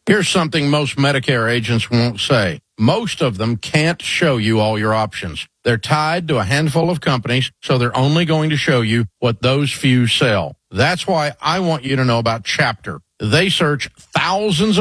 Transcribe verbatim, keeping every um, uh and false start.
Here's something most Medicare agents won't say. Most of them can't show you all your options. They're tied to a handful of companies, so they're only going to show you what those few sell. That's why I want you to know about Chapter. They search thousands of